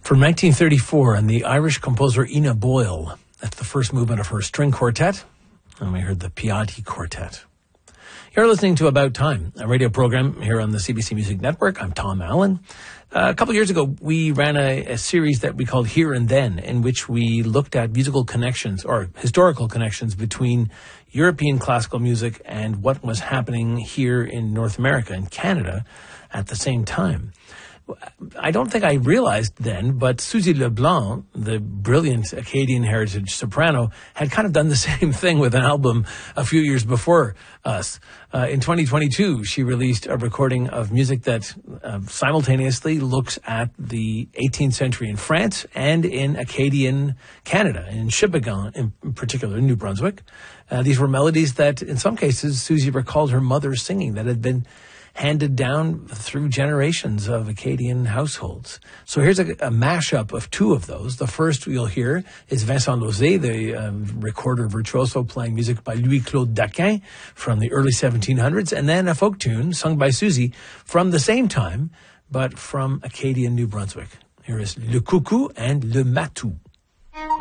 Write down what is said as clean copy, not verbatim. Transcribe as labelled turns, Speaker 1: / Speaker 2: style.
Speaker 1: From 1934, and the Irish composer Ina Boyle. That's the first movement of her string quartet. And we heard the Piatti Quartet. You're listening to About Time, a radio program here on the CBC Music Network. I'm Tom Allen. A couple of years ago, we ran a series that we called Here and Then, in which we looked at musical connections or historical connections between European classical music and what was happening here in North America and Canada at the same time. I don't think I realized then, but Suzy LeBlanc, the brilliant Acadian heritage soprano, had kind of done the same thing with an album a few years before us. In 2022, she released a recording of music that simultaneously looks at the 18th century in France and in Acadian Canada, in Sheboygan in particular, in New Brunswick. These were melodies that, in some cases, Suzy recalled her mother singing that had been handed down through generations of Acadian households. So here's a mashup of two of those. The first you'll hear is Vincent Lauzé, the recorder virtuoso playing music by Louis-Claude Daquin from the early 1700s, and then a folk tune sung by Suzy from the same time, but from Acadian New Brunswick. Here is Le Coucou and Le Matou.